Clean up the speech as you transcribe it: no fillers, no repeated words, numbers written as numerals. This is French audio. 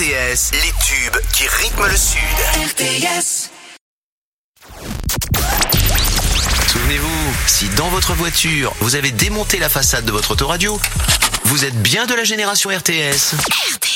RTS, les tubes qui rythment le Sud. RTS. Souvenez-vous, si dans votre voiture, vous avez démonté la façade de votre autoradio, vous êtes bien de la génération RTS. RTS.